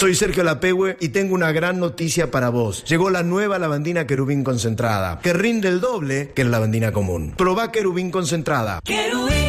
Soy Sergio Lapehue y tengo una gran noticia para vos. Llegó la nueva lavandina Querubín concentrada, que rinde el doble que la lavandina común. Probá Querubín concentrada. Querubín.